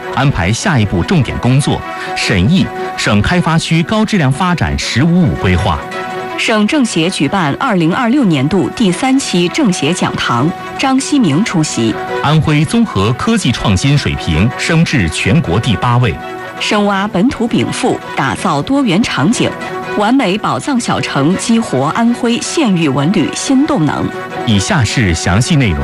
安排下一步重点工作，审议省开发区高质量发展“15+5”规划。 省政协举办2026年度第3期政协讲堂，张希明出席。 安徽综合科技创新水平升至全国第8位。 深挖本土禀赋，打造多元场景，完美宝藏小城激活安徽县域文旅新动能。 以下是详细内容。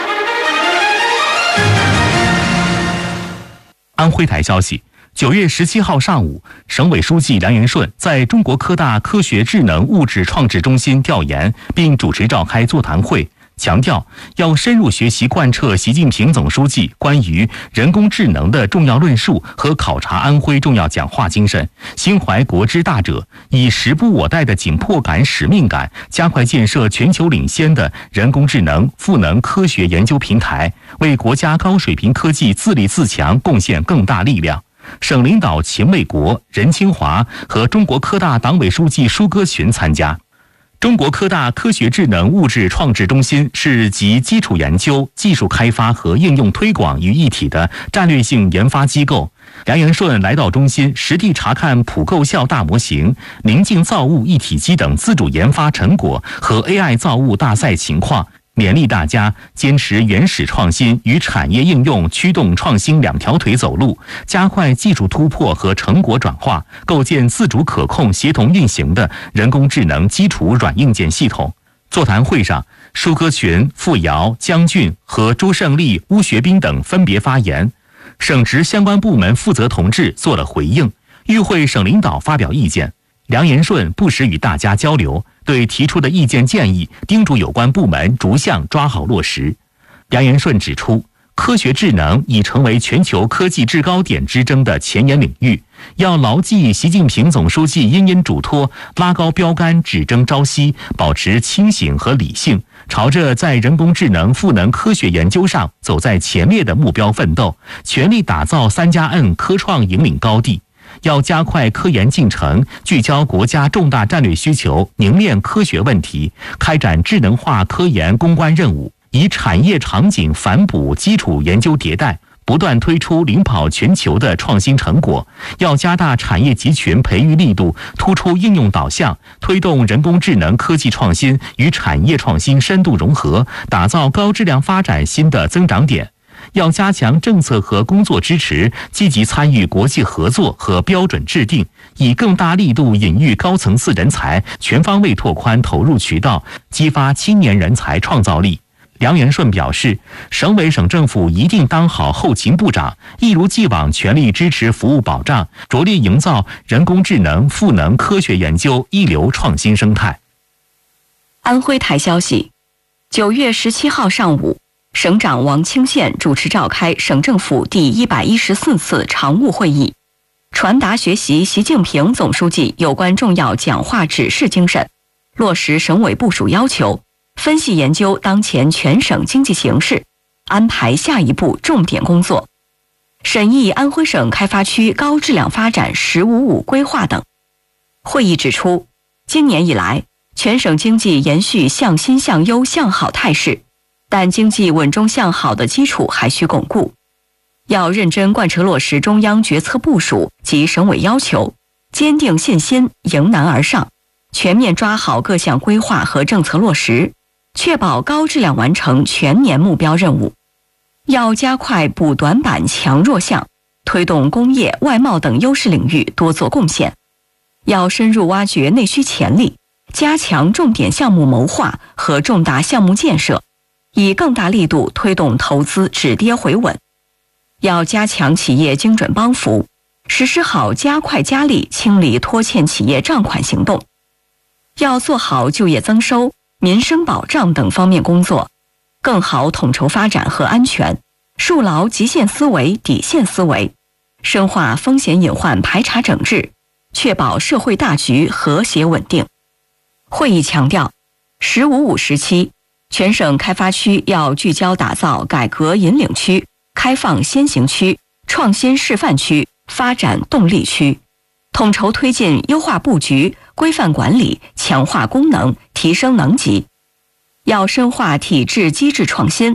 安徽台消息，9月17号上午，省委书记梁延顺在中国科大科学智能物质创制中心调研并主持召开座谈会，强调要深入学习贯彻习近平总书记关于人工智能的重要论述和考察安徽重要讲话精神，心怀国之大者，以时不我待的紧迫感、使命感，加快建设全球领先的人工智能赋能科学研究平台，为国家高水平科技自立自强贡献更大力量。省领导秦卫国、任清华和中国科大党委书记舒歌群参加。中国科大科学智能物质创制中心是集基础研究、技术开发和应用推广于一体的战略性研发机构。梁延顺来到中心，实地查看普构效大模型、宁静造物一体机等自主研发成果和 AI 造物大赛情况，勉励大家坚持原始创新与产业应用驱动创新2条腿走路，加快技术突破和成果转化，构建自主可控协同运行的人工智能基础软硬件系统。座谈会上，舒歌群、傅瑶、姜俊和朱胜利、邬学斌等分别发言，省直相关部门负责同志做了回应，与会省领导发表意见。梁延顺不时与大家交流，对提出的意见建议叮嘱有关部门逐项抓好落实。梁延顺指出，科学智能已成为全球科技制高点之争的前沿领域，要牢记习近平总书记殷殷嘱托，拉高标杆，只争朝夕，保持清醒和理性，朝着在人工智能赋能科学研究上走在前列的目标奋斗，全力打造3+N 科创引领高地。要加快科研进程，聚焦国家重大战略需求，凝练科学问题，开展智能化科研攻关任务，以产业场景反哺基础研究迭代，不断推出领跑全球的创新成果。要加大产业集群培育力度，突出应用导向，推动人工智能科技创新与产业创新深度融合，打造高质量发展新的增长点。要加强政策和工作支持，积极参与国际合作和标准制定，以更大力度引育高层次人才，全方位拓宽投入渠道，激发青年人才创造力。梁延顺表示，省委省政府一定当好后勤部长，一如既往全力支持服务保障，着力营造人工智能赋能科学研究一流创新生态。 安徽台消息，9月17号上午，省长王清县主持召开省政府第114次常务会议，传达学习习近平总书记有关重要讲话指示精神，落实省委部署要求，分析研究当前全省经济形势，安排下一步重点工作，审议安徽省开发区高质量发展“15+5”规划等。会议指出，今年以来，全省经济延续向新向优向好态势，但经济稳中向好的基础还需巩固，要认真贯彻落实中央决策部署及省委要求，坚定信心，迎难而上，全面抓好各项规划和政策落实，确保高质量完成全年目标任务。要加快补短板强弱项，推动工业、外贸等优势领域多做贡献。要深入挖掘内需潜力，加强重点项目谋划和重大项目建设，以更大力度推动投资止跌回稳。要加强企业精准帮扶，实施好加快加力清理拖欠企业账款行动。要做好就业增收、民生保障等方面工作，更好统筹发展和安全，树牢极限思维、底线思维，深化风险隐患排查整治，确保社会大局和谐稳定。会议强调，“15+5”时期，全省开发区要聚焦打造改革引领区、开放先行区、创新示范区、发展动力区，统筹推进优化布局、规范管理、强化功能、提升能级。要深化体制机制创新，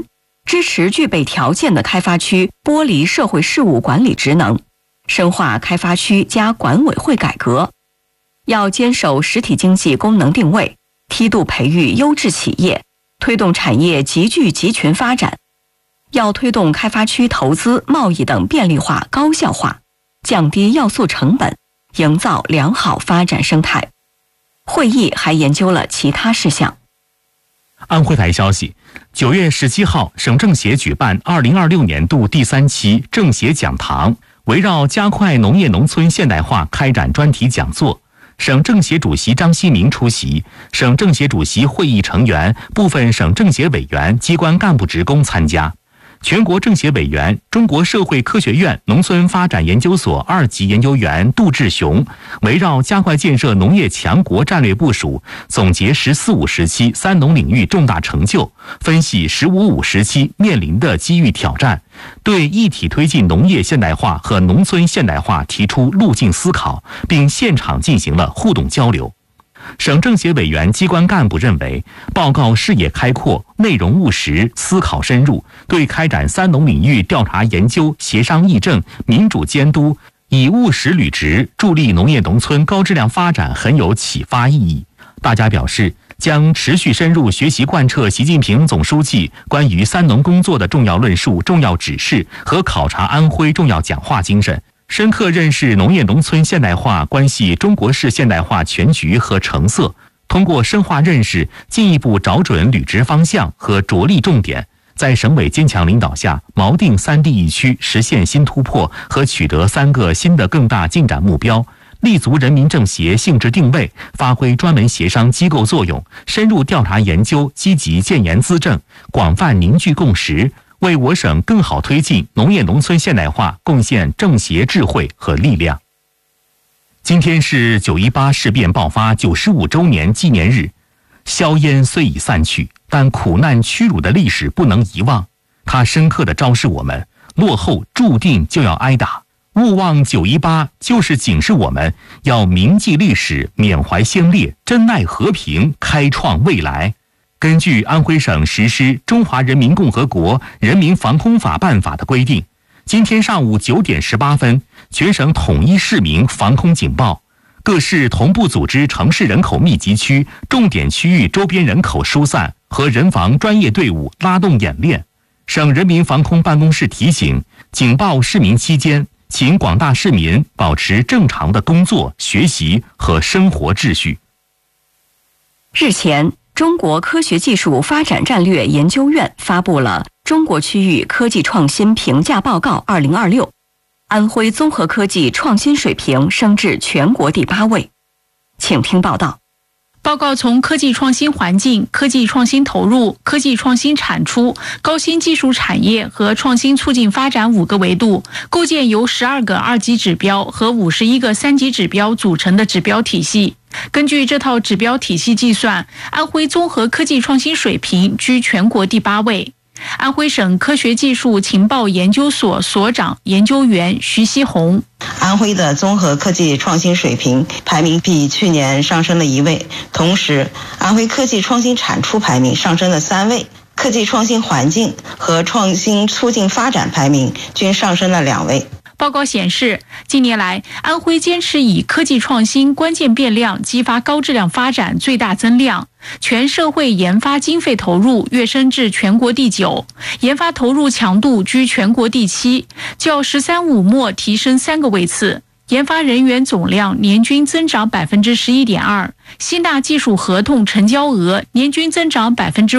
支持具备条件的开发区剥离社会事务管理职能，深化开发区加管委会改革。要坚守实体经济功能定位，梯度培育优质企业，推动产业集聚集群发展。要推动开发区投资、贸易等便利化、高效化，降低要素成本，营造良好发展生态。会议还研究了其他事项。 安徽台消息，9月17号，省政协举办2026年度第3期政协讲堂，围绕加快农业农村现代化开展专题讲座。省政协主席张希明出席，省政协主席会议成员、部分省政协委员、机关干部职工参加。全国政协委员、中国社会科学院农村发展研究所2级研究员杜志雄围绕加快建设农业强国战略部署，总结“十四五”时期3农领域重大成就，分析“十五五”时期面临的机遇挑战，对一体推进农业现代化和农村现代化提出路径思考，并现场进行了互动交流。省政协委员、机关干部认为，报告视野开阔，内容务实，思考深入，对开展3农领域调查研究、协商议政、民主监督，以务实履职，助力农业农村高质量发展很有启发意义。大家表示，将持续深入学习贯彻习近平总书记关于3农工作的重要论述、重要指示和考察安徽重要讲话精神，深刻认识农业农村现代化关系中国式现代化全局和成色，通过深化认识，进一步找准履职方向和着力重点，在省委坚强领导下，锚定3地一区实现新突破和取得3个新的更大进展目标，立足人民政协性质定位，发挥专门协商机构作用，深入调查研究，积极建言资政，广泛凝聚共识，为我省更好推进农业农村现代化贡献政协智慧和力量。今天是9·18事变爆发95周年纪念日，硝烟虽已散去，但苦难屈辱的历史不能遗忘，它深刻地昭示我们，落后注定就要挨打。勿忘9·18就是警示我们要铭记历史，缅怀先烈，珍爱和平，开创未来。根据安徽省实施《中华人民共和国人民防空法办法》的规定，今天上午9点18分，全省统一市民防空警报，各市同步组织城市人口密集区、重点区域周边人口疏散和人防专业队伍拉动演练。省人民防空办公室提醒，警报市民期间，请广大市民保持正常的工作、学习和生活秩序。 日前，中国科学技术发展战略研究院发布了《中国区域科技创新评价报告2026》，安徽综合科技创新水平升至全国第8位。请听报道。 报告从科技创新环境、科技创新投入、科技创新产出、高新技术产业和创新促进发展5个维度，构建由12个2级指标和51个3级指标组成的指标体系。根据这套指标体系计算，安徽综合科技创新水平居全国第8位。安徽省科学技术情报研究所所长研究员徐希红： 安徽的综合科技创新水平排名比去年上升了1位，同时安徽科技创新产出排名上升了3位，科技创新环境和创新促进发展排名均上升了2位。 报告显示，近年来，安徽坚持以科技创新关键变量激发高质量发展最大增量，全社会研发经费投入跃升至全国第9，研发投入强度居全国第7，较“十三五”末提升3个位次。研发人员总量年均增长11.2%，吸纳技术合同成交额年均增长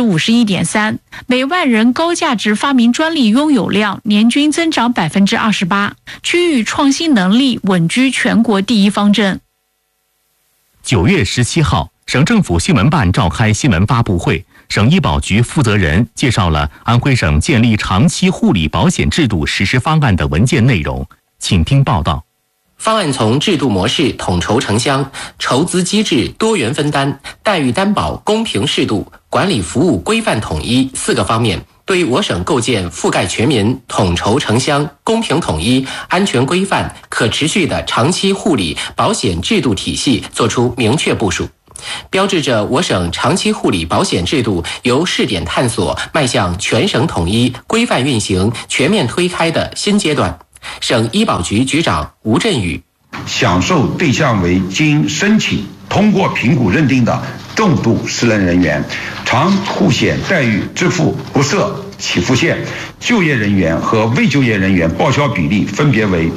51.3%，每万人高价值发明专利拥有量年均增长28%，区域创新能力稳居全国第1方阵。 9月17号，省政府新闻办召开新闻发布会，省医保局负责人介绍了安徽省建立长期护理保险制度实施方案的文件内容，请听报道。 方案从制度模式统筹城乡、筹资机制多元分担、待遇担保公平适度、管理服务规范统一4个方面，对我省构建覆盖全民、统筹城乡、公平统一、安全规范、可持续的长期护理保险制度体系作出明确部署。 标志着我省长期护理保险制度由试点探索迈向全省统一、规范运行、全面推开的新阶段。省医保局局长吴振宇： 享受对象为经申请通过评估认定的重度失能人员，长护险待遇支付不设起付线，就业人员和未就业人员报销比例分别为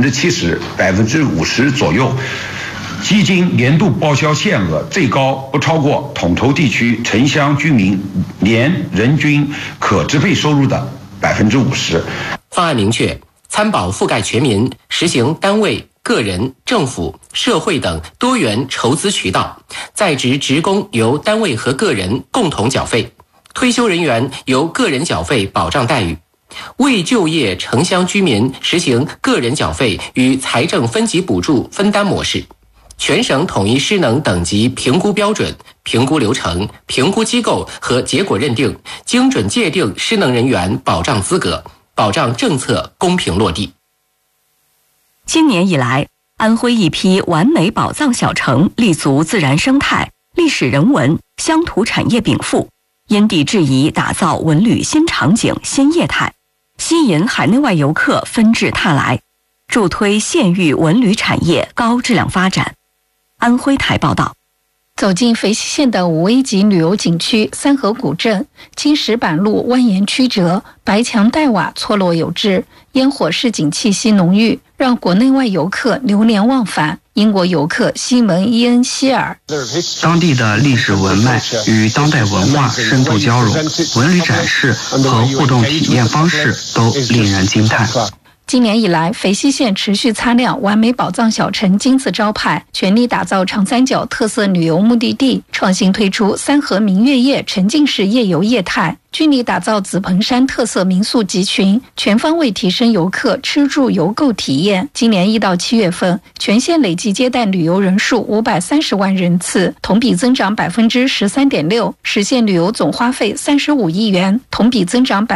70%、50%左右。基金年度报销限额最高不超过统筹地区城乡居民年人均可支配收入的50%。 方案明确，参保覆盖全民，实行单位、个人、政府、社会等多元筹资渠道，在职职工由单位和个人共同缴费，退休人员由个人缴费保障待遇，未就业城乡居民实行个人缴费与财政分级补助分担模式。全省统一失能等级评估标准、评估流程、评估机构和结果认定，精准界定失能人员保障资格，保障政策公平落地。 今年以来，安徽一批完美宝藏小城立足自然生态、历史人文、乡土产业禀赋，因地制宜打造文旅新场景、新业态，吸引海内外游客纷至沓来，助推县域文旅产业高质量发展。安徽台报道。 走进肥西县的5A级旅游景区三河古镇，青石板路蜿蜒曲折，白墙黛瓦错落有致，烟火市井气息浓郁，让国内外游客流连忘返。英国游客西蒙·伊恩希尔： 当地的历史文脉与当代文化深度交融，文旅展示和互动体验方式都令人惊叹。 今年以来，肥西县持续擦亮完美宝藏小城金字招牌，全力打造长三角特色旅游目的地，创新推出三河明月夜沉浸式夜游业态，均力打造紫蓬山特色民宿集群，全方位提升游客吃住游购体验。今年1到7月份，全县累计接待旅游人数530万人次，同比增长13.6%，实现旅游总花费35亿元，同比增长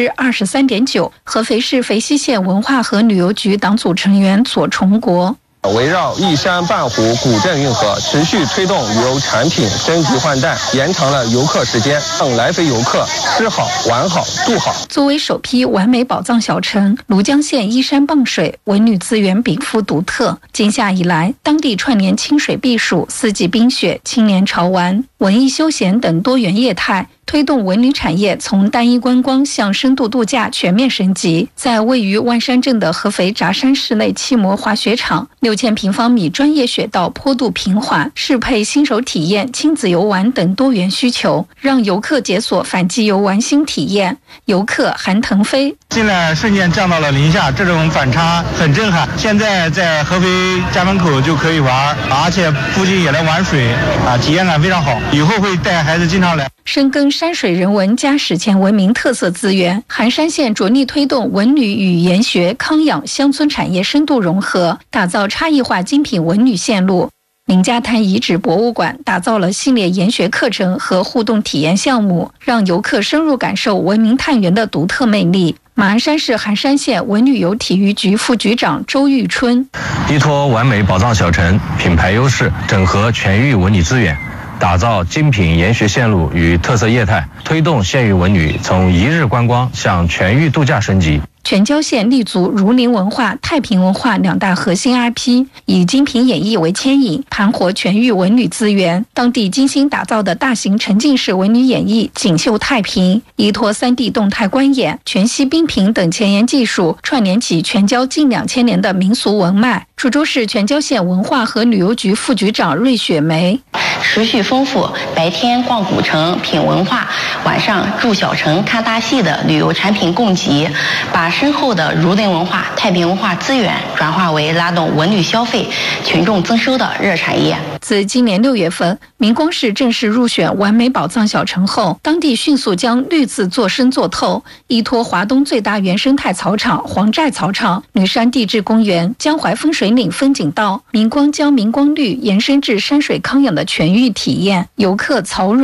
23.9%。合肥市肥西县文化和旅游局党组成员左崇国： 围绕一山半湖古镇运河，持续推动旅游产品升级换代，延长了游客时间，让来肥游客吃好、玩好、住好。 作为首批完美宝藏小城，庐江县依山傍水，文旅资源禀赋独特。今夏以来，当地串联清水避暑、四季冰雪、青年潮玩、文艺休闲等多元业态，推动文旅产业从单一观光向深度度假全面升级。在位于万山镇的合肥札山室内气膜滑雪场，6000平方米专业雪道坡度平缓，适配新手体验、亲子游玩等多元需求，让游客解锁反季游玩新体验。游客韩腾飞： 现在瞬间降到了零下，这种反差很震撼。现在在合肥家门口就可以玩，而且附近也能玩水体验感非常好。以后会带孩子经常来。 深耕山水人文加史前文明特色资源，含山县着力推动文旅与研学、康养、乡村产业深度融合，打造差异化精品文旅线路。林家滩遗址博物馆打造了系列研学课程和互动体验项目，让游客深入感受文明探源的独特魅力。马鞍山市含山县文旅游体育局副局长周玉春： 依托完美宝藏小城品牌优势，整合全域文旅资源，打造精品研学线路与特色业态，推动县域文旅从一日观光向全域度假升级。 全椒县立足儒林文化、太平文化2大核心 IP， 以精品演艺为牵引，盘活全域文旅资源。当地精心打造的大型沉浸式文旅演绎锦绣太平，依托3D 动态观演、全息冰屏等前沿技术，串联起全椒近2000年的民俗文脉。滁州市全椒县文化和旅游局副局长芮雪梅： 时序丰富，白天逛古城品文化，晚上住小城看大戏的旅游产品供给，把深厚的儒林文化、太平文化资源转化为拉动文旅消费、群众增收的热产业。 自今年6月份，明光市正式入选完美宝藏小城后，当地迅速将绿字做深做透，依托华东最大原生态草场黄寨草场、女山地质公园、江淮风水岭风景道，明光将明光绿延伸至山水康养的全域体验。游客曹蕊：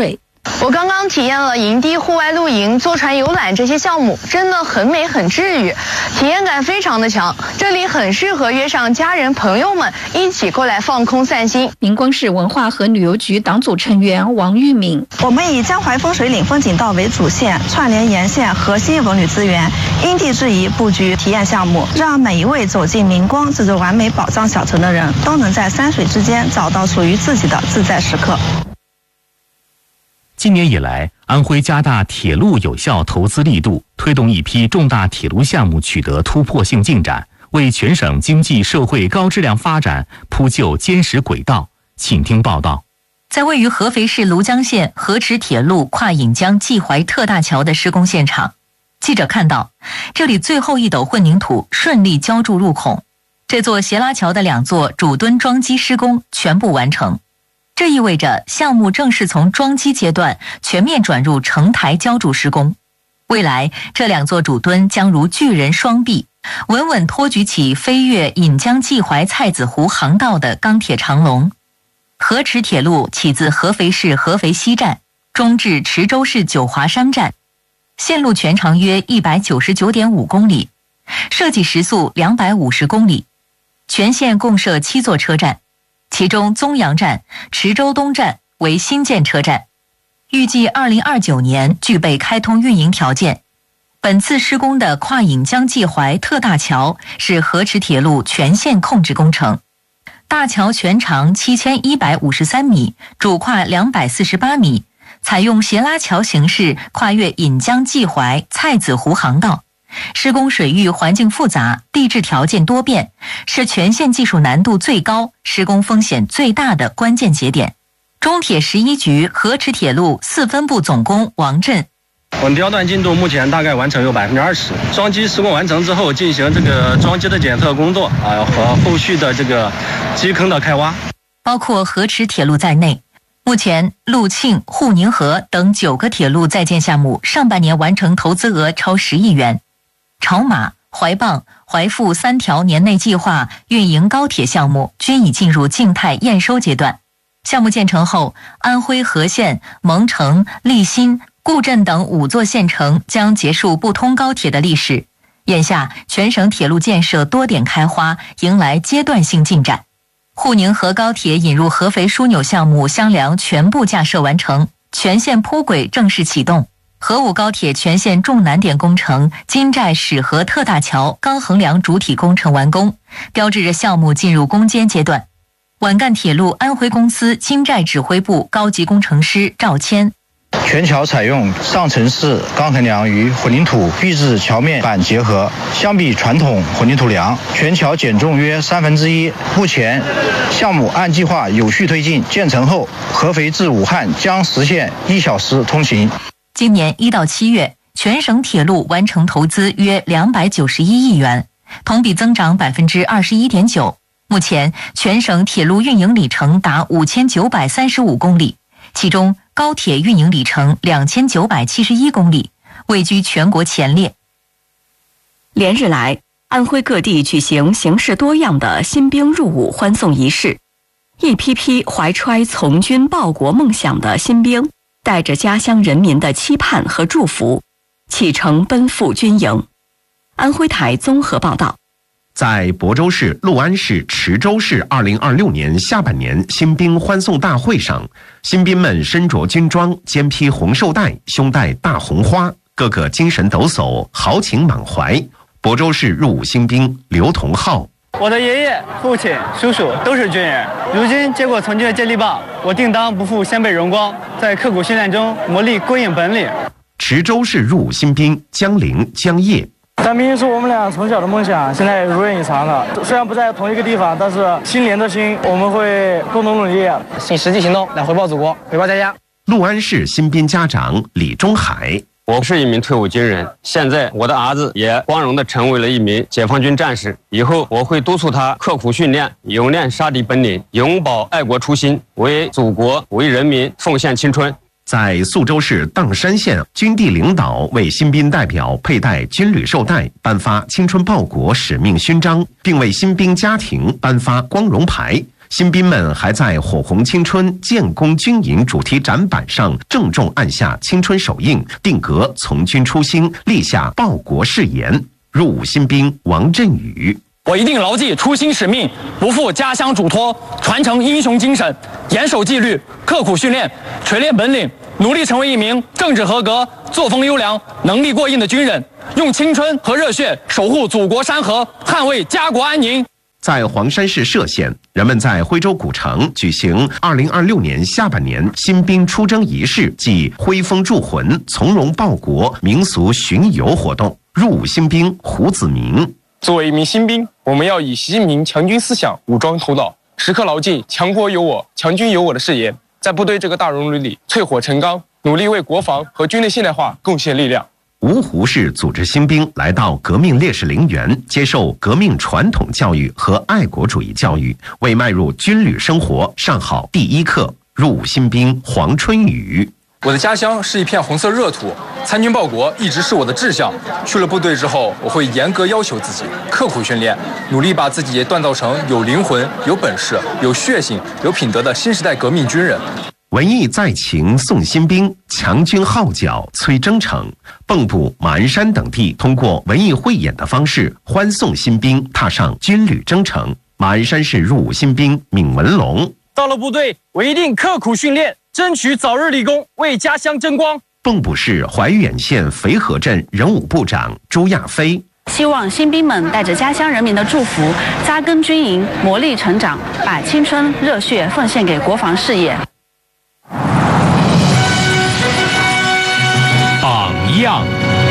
我刚刚体验了营地户外露营、坐船游览这些项目，真的很美很治愈，体验感非常的强。这里很适合约上家人朋友们一起过来放空散心。 明光市文化和旅游局党组成员王玉敏， 我们以江淮风水岭风景道为主线，串联沿线核心文旅资源，因地制宜布局体验项目，让每一位走进明光这座完美宝藏小城的人都能在山水之间找到属于自己的自在时刻。 今年以来，安徽加大铁路有效投资力度，推动一批重大铁路项目取得突破性进展，为全省经济社会高质量发展铺就坚实轨道。请听报道。 在位于合肥市庐江县河池铁路跨引江济淮特大桥的施工现场，记者看到，这里最后一斗混凝土顺利浇筑入孔，这座斜拉桥的2座主墩桩基施工全部完成。这意味着项目正式从桩基阶段全面转入承台浇筑施工。未来，这2座主墩将如巨人双臂，稳稳托举起飞越引江济淮菜子湖航道的钢铁长龙。河池铁路起自合肥市合肥西站，终至池州市九华山站，线路全长约199.5公里，设计时速250公里，全线共设7座车站。其中宗阳站、池州东站为新建车站，预计2029年具备开通运营条件。本次施工的跨引江济淮特大桥是河池铁路全线控制工程，大桥全长7153米，主跨248米，采用斜拉桥形式跨越引江济淮菜子湖航道。施工水域环境复杂，地质条件多变，是全线技术难度最高、施工风险最大的关键节点。中铁11局河池铁路4分部总工王震， 稳雕段进度目前大概完成有20%，桩基施工完成之后，进行这个桩基的检测工作和后续的这个基坑的开挖。 包括河池铁路在内，目前陆庆、沪宁河等9个铁路在建项目上半年完成投资额超10亿元。潮马、淮蚌、淮阜3条年内计划运营高铁项目均已进入静态验收阶段。项目建成后，安徽和县、蒙城、利辛、固镇等5座县城将结束不通高铁的历史。眼下，全省铁路建设多点开花，迎来阶段性进展。沪宁河高铁引入合肥枢纽项目箱梁全部架设完成，全线铺轨正式启动。河武高铁全线重难点工程金寨始河特大桥钢横梁主体工程完工，标志着项目进入攻坚阶段。皖赣铁路安徽公司金寨指挥部高级工程师赵谦， 全桥采用上层式钢横梁与混凝土预制桥面板结合，相比传统混凝土梁，全桥减重约1/3。目前项目按计划有序推进，建成后合肥至武汉将实现1小时通行。 今年1到7月，全省铁路完成投资约291亿元，同比增长21.9%。目前全省铁路运营里程达5935公里，其中高铁运营里程2971公里，位居全国前列。 连日来，安徽各地举行形式多样的新兵入伍欢送仪式，一批批怀揣从军报国梦想的新兵，带着家乡人民的期盼和祝福，启程奔赴军营。安徽台综合报道。 在亳州市、六安市、池州市2026年下半年新兵欢送大会上，新兵们身着军装，肩披红绶带，胸戴大红花，个个精神抖擞，豪情满怀。亳州市入伍新兵刘同浩， 我的爷爷、父亲、叔叔都是军人，如今接过从军的接力棒，我定当不负先辈荣光，在刻苦训练中磨砺归隐本领。 池州市入伍新兵江林、江叶， 当兵是我们俩从小的梦想，现在如愿以偿了。虽然不在同一个地方，但是心连着心，我们会共同努力，以实际行动来回报祖国，回报家乡。 六安市新兵家长李中海， 我是一名退伍军人，现在我的儿子也光荣地成为了一名解放军战士。以后我会督促他刻苦训练，勇练杀敌本领，永葆爱国初心，为祖国、为人民奉献青春。 在宿州市砀山县，军地领导为新兵代表佩戴军旅绶带，颁发青春报国使命勋章，并为新兵家庭颁发光荣牌。 新兵们还在火红青春建功军营主题展板上郑重按下青春手印，定格从军初心，立下报国誓言。入伍新兵王振宇： 我一定牢记初心使命，不负家乡嘱托，传承英雄精神，严守纪律，刻苦训练，锤炼本领，努力成为一名政治合格、作风优良、能力过硬的军人，用青春和热血守护祖国山河，捍卫家国安宁。 在黄山市歙县，人们在徽州古城举行2026年下半年新兵出征仪式暨挥风铸魂、从容报国民俗巡游活动。入伍新兵胡子明： 作为一名新兵，我们要以习近平强军思想武装头脑，时刻牢记强国有我、强军有我的誓言，在部队这个大熔炉里淬火成钢，努力为国防和军队现代化贡献力量。 芜湖市组织新兵来到革命烈士陵园，接受革命传统教育和爱国主义教育，为迈入军旅生活上好第一课。入伍新兵黄春雨： 我的家乡是一片红色热土，参军报国一直是我的志向。去了部队之后，我会严格要求自己，刻苦训练，努力把自己锻造成有灵魂、有本事、有血性、有品德的新时代革命军人。 文艺载情送新兵，强军号角催征程。蚌埠、马鞍山等地通过文艺汇演的方式欢送新兵踏上军旅征程。马鞍山市入伍新兵闵文龙： 到了部队，我一定刻苦训练，争取早日立功，为家乡争光。 蚌埠市怀远县肥河镇人武部长朱亚飞： 希望新兵们带着家乡人民的祝福，扎根军营，磨砺成长，把青春热血奉献给国防事业。 榜样。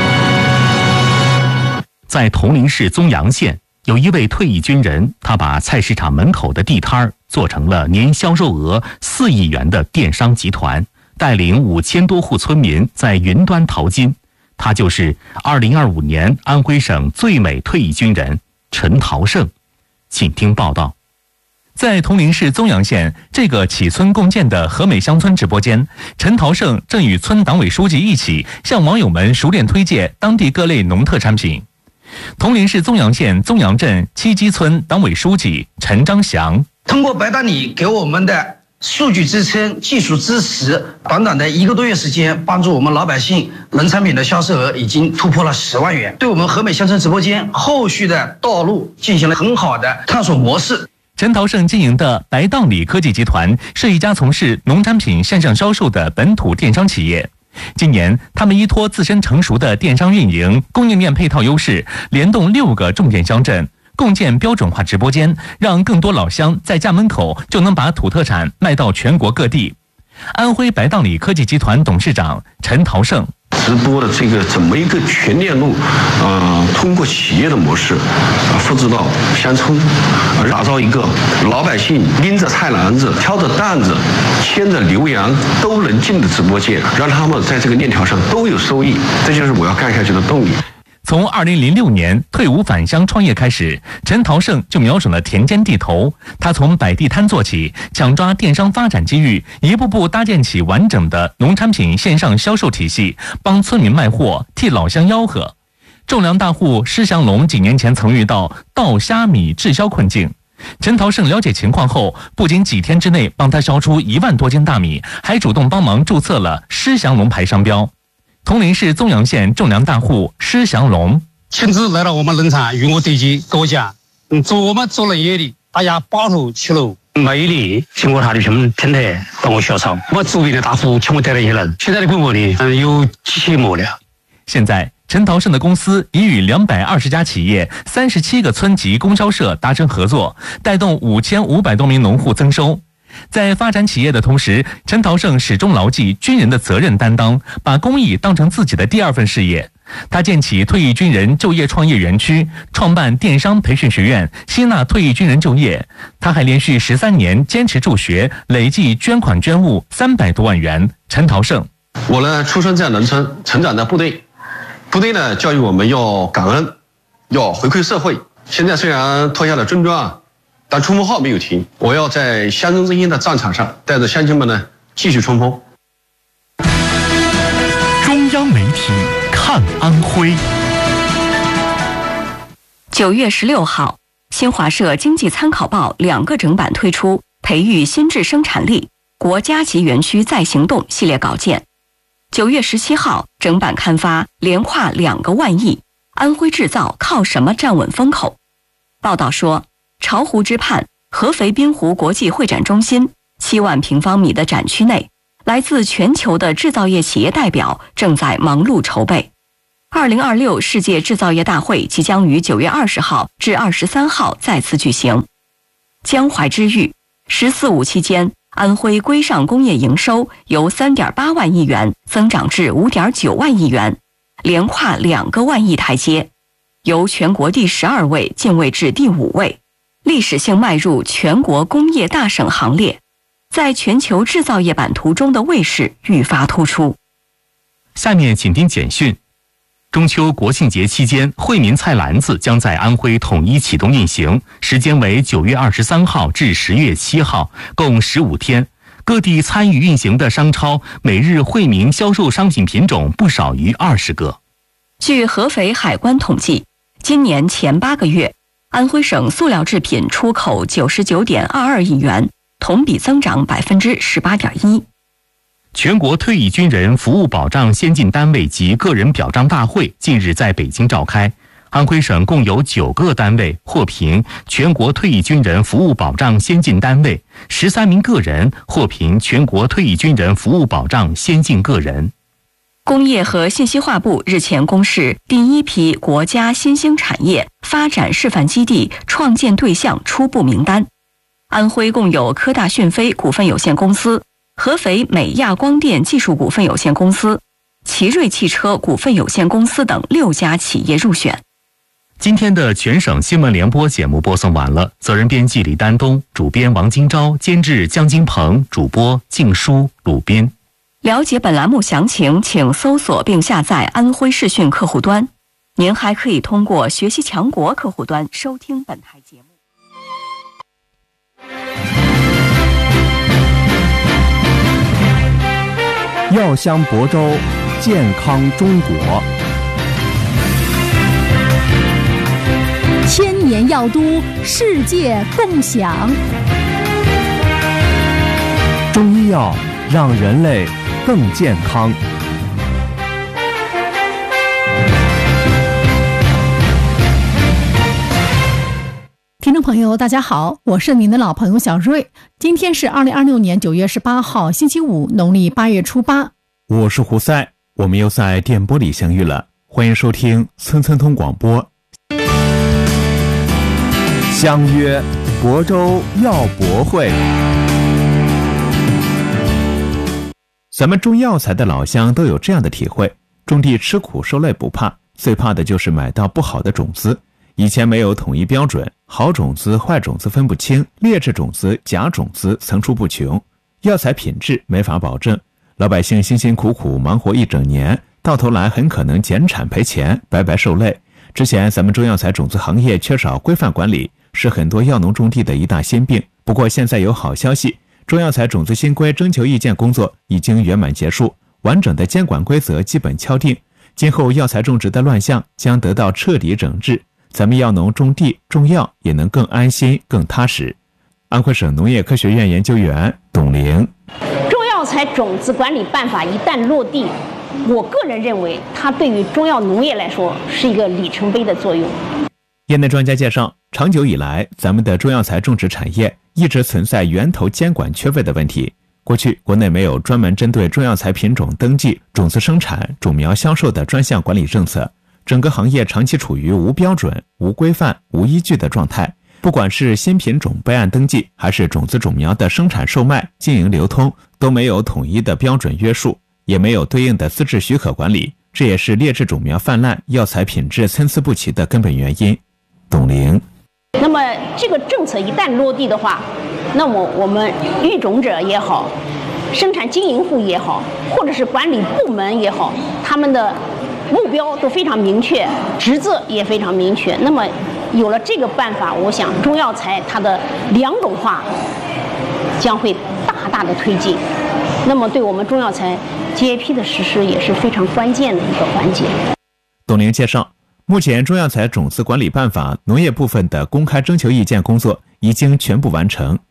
在铜陵市宗阳县，有一位退役军人，他把菜市场门口的地摊儿做成了年销售额4亿元的电商集团，带领5000多户村民在云端淘金。他就是2025年安徽省最美退役军人陈桃胜。请听报道。在铜陵市宗阳县这个起村共建的和美乡村直播间，陈桃胜正与村党委书记一起向网友们熟练推介当地各类农特产品。铜陵市宗阳县宗阳镇七基村党委书记陈章祥： 通过白大理给我们的数据支撑、技术支持，短短的1个多月时间，帮助我们老百姓农产品的销售额已经突破了10万元，对我们和美乡村直播间后续的道路进行了很好的探索模式。 陈桃胜经营的白荡里科技集团是一家从事农产品线上销售的本土电商企业。今年，他们依托自身成熟的电商运营、供应链配套优势，联动6个重点乡镇，共建标准化直播间，让更多老乡在家门口就能把土特产卖到全国各地。安徽白荡里科技集团董事长陈桃胜： 直播的这个怎么一个全链路，通过企业的模式，复制到乡村，打造一个老百姓拎着菜篮子、挑着担子、牵着牛羊都能进的直播间，让他们在这个链条上都有收益，这就是我要干下去的动力。 从2006年退伍返乡创业开始，陈桃胜就瞄准了田间地头。他从摆地摊做起，抢抓电商发展机遇，一步步搭建起完整的农产品线上销售体系，帮村民卖货，替老乡吆喝。种粮大户施祥龙几年前曾遇到稻虾米滞销困境，陈桃胜了解情况后，不仅几天之内帮他销出1万多斤大米，还主动帮忙注册了施祥龙牌商标。铜陵市宗阳县种粮大户施祥龙亲自来到我们农场与我对接，跟我讲，我们做了业的，大家抱头起楼。每一年经过他的平台帮我销售，我周边的大户全部带了一些人。现在的规模呢，有几千亩了。 现在，陈桃胜的公司已与220家企业、37个村级供销社达成合作，带动5500多名农户增收。在发展企业的同时，陈桃胜始终牢记军人的责任担当，把公益当成自己的第2份事业。他建起退役军人就业创业园区，创办电商培训学院，吸纳退役军人就业。他还连续13年坚持助学，累计捐款捐物300多万元。陈桃胜： 我呢，出生在农村，成长在部队。部队呢，教育我们要感恩，要回馈社会。现在虽然脱下了军装，但冲锋号没有停，我要在乡村振兴的战场上，带着乡亲们呢继续冲锋。 中央媒体看安徽。 9月16号，新华社经济参考报2个整版推出， 培育新质生产力，国家级园区再行动系列稿件。9月17号整版刊发，连跨2个万亿，安徽制造靠什么站稳风口？报道说，巢湖之畔合肥滨湖国际会展中心7万平方米的展区内，来自全球的制造业企业代表正在忙碌筹备。2026世界制造业大会即将于9月20号至23号再次举行。江淮之豫，“14·5”期间，安徽规上工业营收由3.8万亿元增长至5.9万亿元，连跨2个万亿台阶，由全国第12位进位至第5位，历史性迈入全国工业大省行列，在全球制造业版图中的位势愈发突出。 下面请听简讯。中秋国庆节期间，惠民菜篮子将在安徽统一启动运行，时间为9月23号至10月7号，共15天。各地参与运行的商超每日惠民销售商品品种不少于20个。 据合肥海关统计，今年前8个月，安徽省塑料制品出口99.22亿元，同比增长18.1%。 全国退役军人服务保障先进单位及个人表彰大会近日在北京召开。安徽省共有9个单位获评全国退役军人服务保障先进单位，13名个人获评全国退役军人服务保障先进个人。 工业和信息化部日前公示第1批国家新兴产业发展示范基地创建对象初步名单。安徽共有科大讯飞股份有限公司、合肥美亚光电技术股份有限公司、奇瑞汽车股份有限公司等6家企业入选。 今天的全省新闻联播节目播送完了，责任编辑李丹东，主编王金钊，监制江金鹏，主播静书、鲁斌。 了解本栏目详情，请搜索并下载安徽视讯客户端。您还可以通过学习强国客户端收听本台节目。 药香亳州，健康中国。 千年药都，世界共享。 中医药让人类更健康。 听众朋友大家好，我是您的老朋友小瑞。今天是2026年9月18号星期五，农历8月初8。 我是胡塞，我们又在电波里相遇了，欢迎收听村村通广播。 相约亳州药博会。 咱们种药材的老乡都有这样的体会，种地吃苦受累不怕，最怕的就是买到不好的种子。以前没有统一标准，好种子坏种子分不清，劣质种子假种子层出不穷，药材品质没法保证，老百姓辛辛苦苦忙活一整年，到头来很可能减产赔钱，白白受累。之前咱们中药材种子行业缺少规范管理，是很多药农种地的一大心病。不过现在有好消息，中药材种子新规征求意见工作已经圆满结束，完整的监管规则基本敲定，今后药材种植的乱象将得到彻底整治，咱们药农种地种药也能更安心更踏实。安徽省农业科学院研究员董玲， 中药材种子管理办法一旦落地，我个人认为它对于中药农业来说是一个里程碑的作用。 业内专家介绍，长久以来咱们的中药材种植产业一直存在源头监管缺位的问题。过去国内没有专门针对中药材品种登记、种子生产、种苗销售的专项管理政策，整个行业长期处于无标准、无规范、无依据的状态。不管是新品种备案登记，还是种子种苗的生产售卖、经营流通，都没有统一的标准约束，也没有对应的资质许可管理，这也是劣质种苗泛滥、药材品质参差不齐的根本原因。董玲， 那么这个政策一旦落地的话，那么我们育种者也好，生产经营户也好，或者是管理部门也好，他们的目标都非常明确，职责也非常明确。那么有了这个办法，我想中药材它的两种化将会大大的推进，那么对我们中药材 GAP 的实施也是非常关键的一个环节。 董玲介绍，目前中药材种子管理办法农业部分的公开征求意见工作已经全部完成，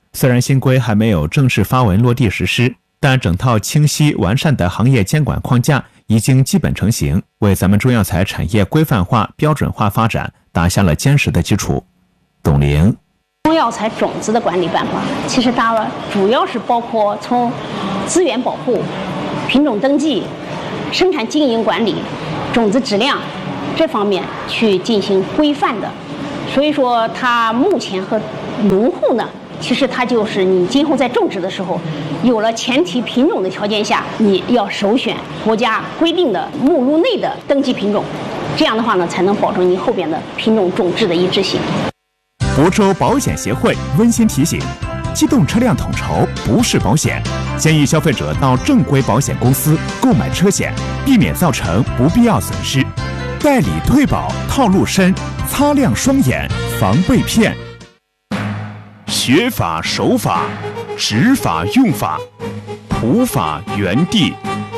虽然新规还没有正式发文落地实施，但整套清晰完善的行业监管框架已经基本成型，为咱们中药材产业规范化、标准化发展打下了坚实的基础。董玲， 中药材种子的管理办法，其实它主要是包括从资源保护、品种登记、生产经营管理、种子质量这方面去进行规范的。所以说，它目前和农户呢，其实它就是你今后在种植的时候，有了前提品种的条件下，你要首选国家规定的目录内的登记品种，这样的话呢，才能保证你后边的品种种质的一致性。 亳州保险协会温馨提醒：机动车辆统筹不是保险，建议消费者到正规保险公司购买车险，避免造成不必要损失。代理退保套路深，擦亮双眼防被骗。学法守法，执法用法，普法原地。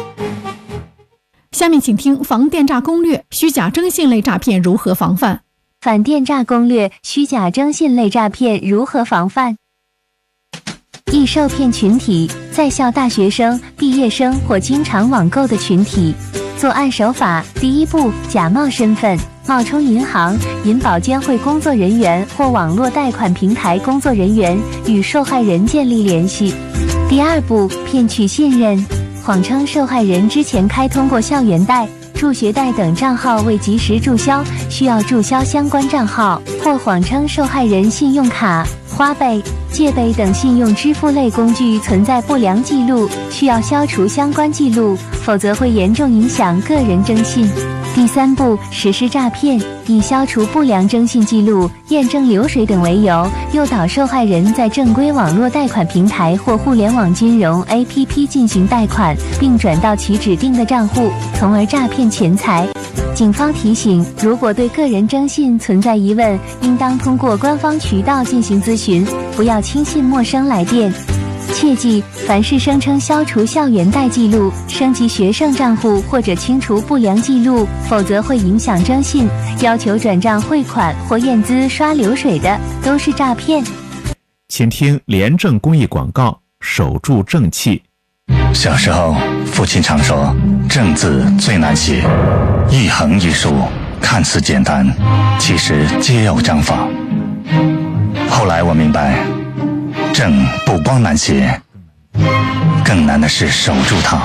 下面请听防电诈攻略：虚假征信类诈骗如何防范？ 反电诈攻略：虚假征信类诈骗如何防范？易受骗群体：在校大学生、毕业生或经常网购的群体。作案手法：第一步，假冒身份，冒充银行、银保监会工作人员或网络贷款平台工作人员，与受害人建立联系。第二步，骗取信任，谎称受害人之前开通过校园贷、助学贷等账号未及时注销，需要注销相关账号，或谎称受害人信用卡、花呗、借呗等信用支付类工具存在不良记录，需要消除相关记录，否则会严重影响个人征信。第三步，实施诈骗，以消除不良征信记录、验证流水等为由，诱导受害人在正规网络贷款平台或互联网金融 APP 进行贷款，并转到其指定的账户，从而诈骗钱财。警方提醒，如果对个人征信存在疑问，应当通过官方渠道进行咨询，不要轻信陌生来电。切记，凡是声称消除校园贷记录、升级学生账户或者清除不良记录，否则会影响征信，要求转账汇款或验资刷流水的，都是诈骗。 请听廉政公益广告，守住正气。 小时候，父亲常说，正字最难写，一横一竖，看似简单，其实皆有章法。后来我明白，正不光难写，更难的是守住它。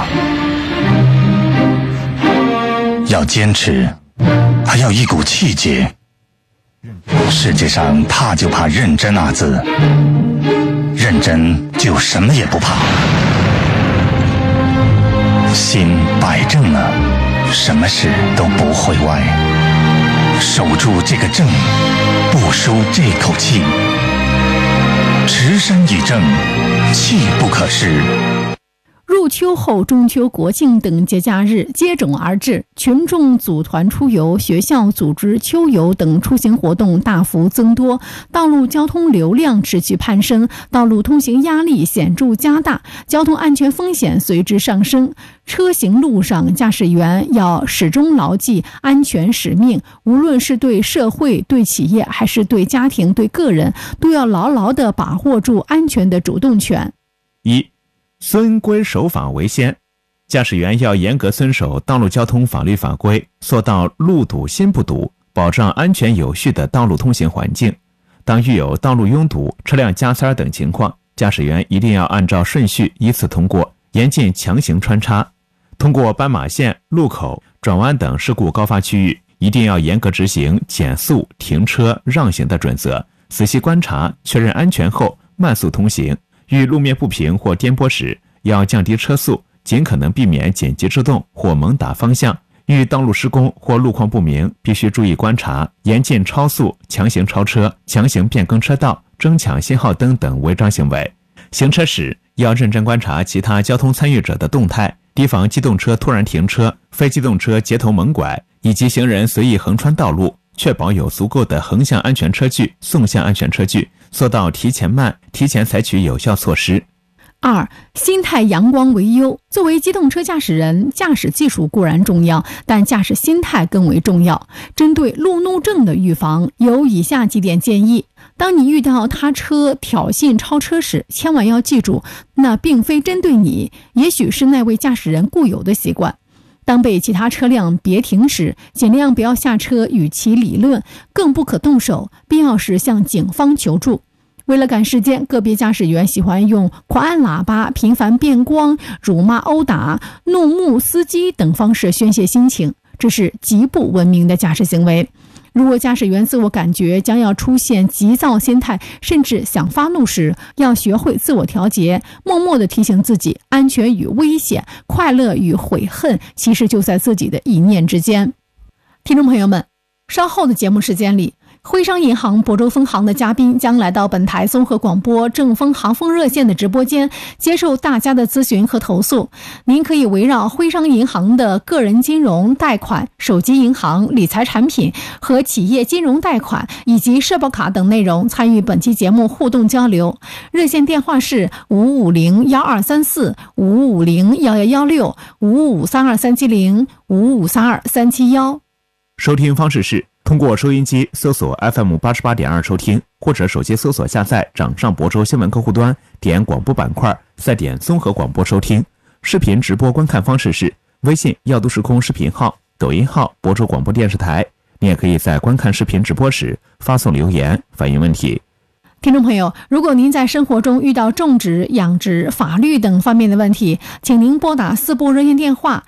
要坚持，还要一股气节。世界上怕就怕认真二字，认真就什么也不怕。心摆正了，什么事都不会歪。守住这个正，不输这口气。持身以正，气不可失。 入秋后，中秋、国庆等节假日接踵而至，群众组团出游，学校组织秋游等出行活动大幅增多，道路交通流量持续攀升，道路通行压力显著加大，交通安全风险随之上升。车行路上，驾驶员要始终牢记安全使命，无论是对社会、对企业，还是对家庭、对个人，都要牢牢地把握住安全的主动权。 一、遵规守法为先，驾驶员要严格遵守道路交通法律法规，做到路堵心不堵，保障安全有序的道路通行环境。当遇有道路拥堵、车辆加塞等情况，驾驶员一定要按照顺序依次通过，严禁强行穿插。通过斑马线、路口、转弯等事故高发区域，一定要严格执行减速、停车、让行的准则，仔细观察、确认安全后慢速通行。遇路面不平或颠簸时，要降低车速，尽可能避免紧急制动或猛打方向。遇道路施工或路况不明，必须注意观察，严禁超速、强行超车、强行变更车道、争抢信号灯等违章行为。行车时要认真观察其他交通参与者的动态，提防机动车突然停车、非机动车截头猛拐，以及行人随意横穿道路，确保有足够的横向安全车距、纵向安全车距，做到提前慢、提前采取有效措施。 2. 心态阳光为优。作为机动车驾驶人，驾驶技术固然重要，但驾驶心态更为重要。针对路怒症的预防，有以下几点建议。当你遇到他车挑衅超车时，千万要记住，那并非针对你，也许是那位驾驶人固有的习惯。当被其他车辆别停时，尽量不要下车与其理论，更不可动手，必要时向警方求助。为了赶时间，个别驾驶员喜欢用狂按喇叭、频繁变光、辱骂、殴打、怒目司机等方式宣泄心情，这是极不文明的驾驶行为。如果驾驶员自我感觉将要出现急躁心态，甚至想发怒时，要学会自我调节，默默地提醒自己，安全与危险、快乐与悔恨，其实就在自己的一念之间。听众朋友们，稍后的节目时间里，徽商银行亳州分行的嘉宾将来到本台综合广播正风航风热线的直播间，接受大家的咨询和投诉。您可以围绕徽商银行的个人金融贷款、手机银行理财产品和企业金融贷款以及社保卡等内容参与本期节目互动交流。热线电话是5501234、5501116、5532370、5532371。 收听方式是通过收音机搜索 FM88.2 收听，或者手机搜索下载掌上亳州新闻客户端，点广播板块，再点综合广播收听。视频直播观看方式是微信耀都时空视频号、抖音号亳州广播电视台。你也可以在观看视频直播时发送留言反映问题。 听众朋友，如果您在生活中遇到种植、养殖、法律等方面的问题，请您拨打4部热线电话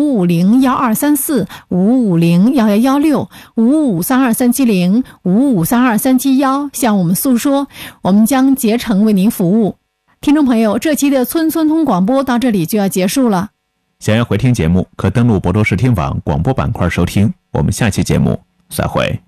5501234、5501116、5532370、5532371向我们诉说，我们将竭诚为您服务。听众朋友，这期的村村通广播到这里就要结束了。 想要回听节目，可登录亳州视听网广播板块收听。我们下期节目再会。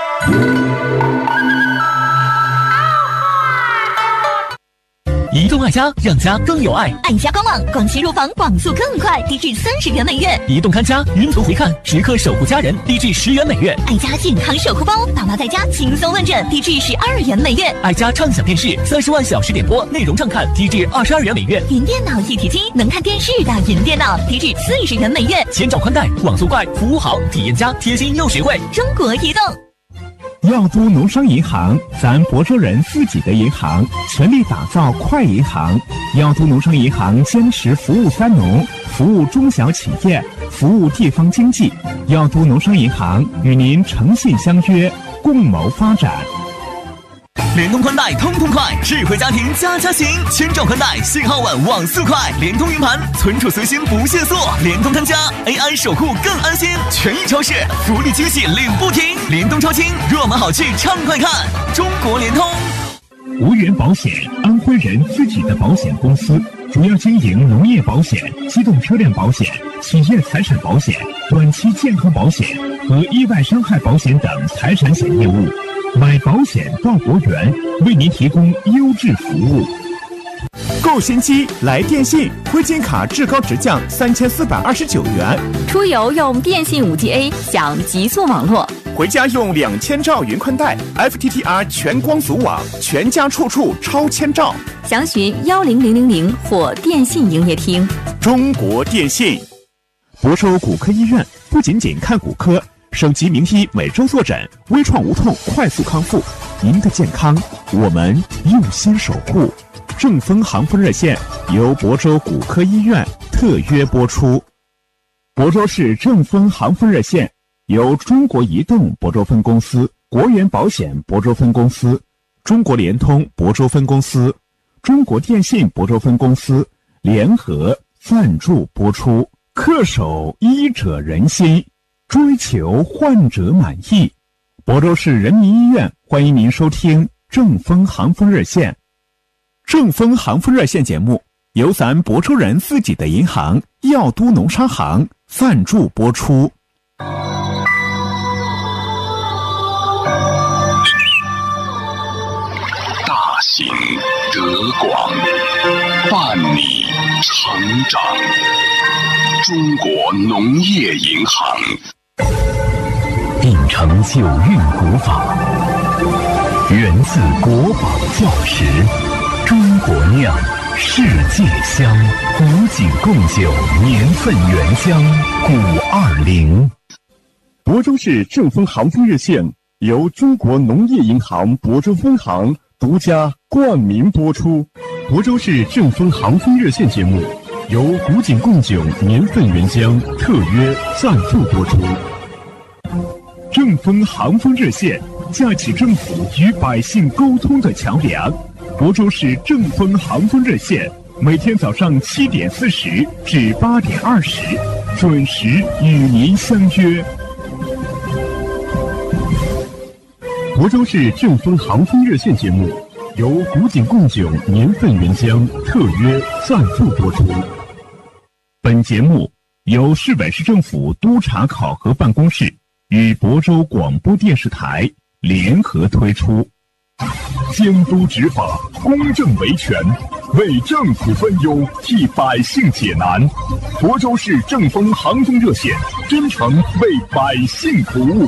移动爱家，让家更有爱。 爱家官网，广西入房，广速更快，低至30元每月。 移动看家，云图回看，时刻守护家人，低至10元每月。 爱家健康守护包，爸妈在家轻松问诊，低至12元每月。 爱家畅享电视，30万小时点播，内容畅看，低至22元每月。 云电脑一体机，能看电视的云电脑，低至40元每月。 千兆宽带，网速快，服务好，体验佳，贴心又实惠。 中国移动。 耀都农商银行，咱亳州人自己的银行，全力打造快银行。耀都农商银行坚持服务三农，服务中小企业，服务地方经济。耀都农商银行与您诚信相约，共谋发展。 联通宽带通通快，智慧家庭家家行，千兆宽带，信号稳，网速快，联通云盘，存储随心不限速，联通看家 AI 守护更安心，权益超市福利惊喜领不停，联通超轻，热门好趣畅快看，中国联通。 无源保险，安徽人自己的保险公司，主要经营农业保险、机动车辆保险、企业财产保险、短期健康保险和意外伤害保险等财产险业务。买保险到国源，为您提供优质服务。 购新机来电信，挥金卡至高直降3429元。 出游用电信 5G-A 享极速网络， 回家用2000兆云宽带 FTTR 全光组网，全家处处超千兆。 详询10000或电信营业厅。 中国电信。 亳州骨科医院不仅仅看骨科，省级名医每周坐诊，微创无痛，快速康复。您的健康，我们用心守护。正风航风热线由亳州骨科医院特约播出。亳州市正风航风热线由中国移动亳州分公司、国源保险亳州分公司、中国联通亳州分公司、中国电信亳州分公司联合赞助播出。恪守医者仁心，追求患者满意。亳州市人民医院欢迎您收听正风航风热线。 正风航风热线节目由咱亳州人自己的银行耀都农商行赞助播出。 大行德广，伴你成长。中国农业银行秉承九韵古法，源自国宝教识，中国酿世界香，古井贡酒年份原香520。 亳州市正丰航风热线由中国农业银行亳州分行独家冠名播出。亳州市正丰航风热线节目由古井贡酒年份原香特约赞助播出。正丰航风热线架起政府与百姓沟通的桥梁。亳州市正丰航风热线每天早上7点40至8点20准时与您相约。亳州市正丰航风热线节目由古井贡酒年份原香特约赞助播出。本节目由市委市政府督察考核办公室与亳州广播电视台联合推出。监督执法，公正维权，为政府分忧，替百姓解难。亳州市正丰航风热线真诚为百姓服务。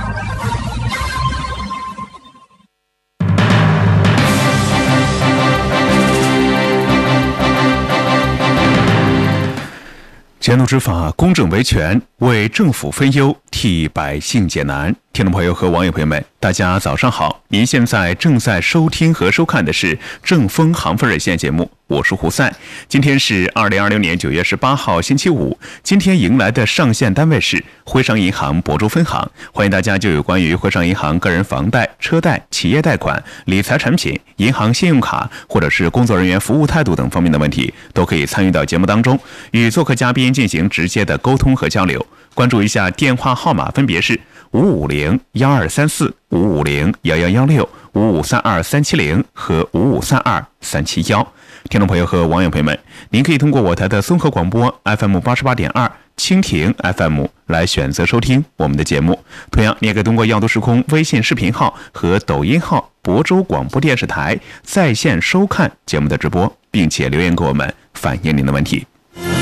监督执法，公正维权，为政府分忧，替百姓解难。听众朋友和网友朋友们，大家早上好！您现在正在收听和收看的是正丰航风热线节目，我是胡赛。今天是2026年9月18号星期五，今天迎来的上线单位是徽商银行亳州分行。欢迎大家就有关于徽商银行个人房贷、车贷、企业贷款、理财产品、银行信用卡或者是工作人员服务态度等方面的问题，都可以参与到节目当中，与做客嘉宾进行直接的沟通和交流。关注一下电话号码，分别是550-1234、550-1116、5532370和5532371。听众朋友和网友朋友们，您可以通过我台的综合广播 FM 88.2、蜻蜓 FM 来选择收听我们的节目。同样，你也可以通过耀都时空微信视频号和抖音号亳州广播电视台在线收看节目的直播，并且留言给我们反映您的问题。